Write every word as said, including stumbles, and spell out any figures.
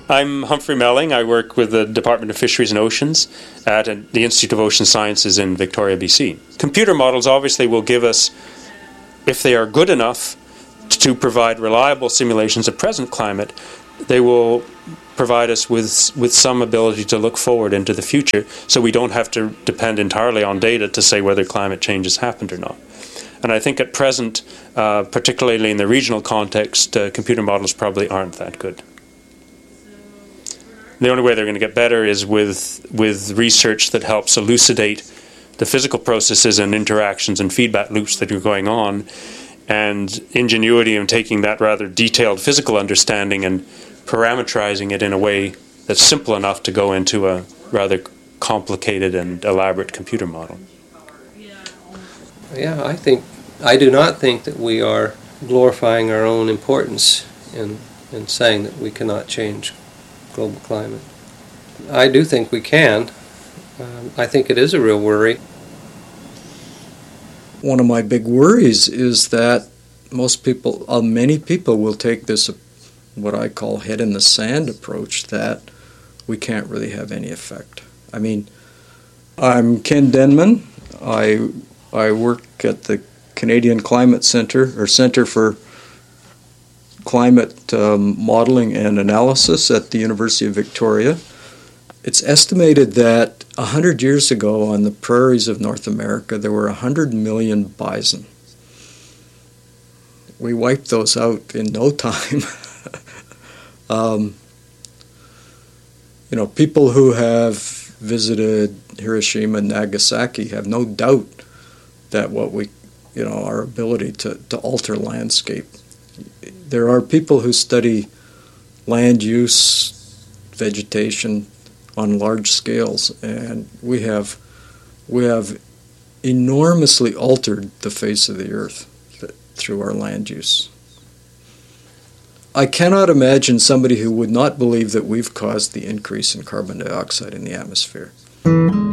I'm Humphrey Melling. I work with the Department of Fisheries and Oceans at the Institute of Ocean Sciences in Victoria, B C. Computer models obviously will give us, if they are good enough to provide reliable simulations of present climate, they will provide us with with some ability to look forward into the future, so we don't have to depend entirely on data to say whether climate change has happened or not. And I think at present, uh, particularly in the regional context, uh, computer models probably aren't that good. The only way they're going to get better is with with research that helps elucidate the physical processes and interactions and feedback loops that are going on, and ingenuity in taking that rather detailed physical understanding and parameterizing it in a way that's simple enough to go into a rather complicated and elaborate computer model. Yeah, I think I do not think that we are glorifying our own importance in in saying that we cannot change global climate. I do think we can. Um, I think it is a real worry. One of my big worries is that most people, uh, many people will take this, what I call head in the sand approach, that we can't really have any effect. I mean, I'm Ken Denman. I I work at the Canadian Climate Centre, or Centre for Climate um, Modeling and Analysis at the University of Victoria. It's estimated that one hundred years ago on the prairies of North America there were one hundred million bison. We wiped those out in no time. um, you know, people who have visited Hiroshima and Nagasaki have no doubt that what we, you know, our ability to, to alter landscape. There are people who study land use, vegetation on large scales, and we have we have enormously altered the face of the earth through our land use. I cannot imagine somebody who would not believe that we've caused the increase in carbon dioxide in the atmosphere.